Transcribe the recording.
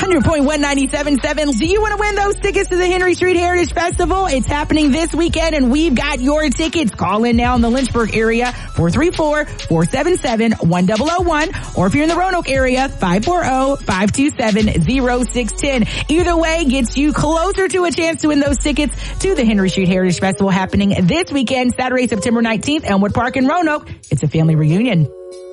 100.1 97.7. Do you want to win those tickets to the Henry Street Heritage Festival? It's happening this weekend and we've got your tickets. Call in now in the Lynchburg area, 434-477-1001. Or if you're in the Roanoke area, 540-527-0610. Either way gets you closer to a chance to win those tickets to the Henry Street Heritage Festival happening this weekend, Saturday, September 19th, Elmwood Park in Roanoke. It's a family reunion.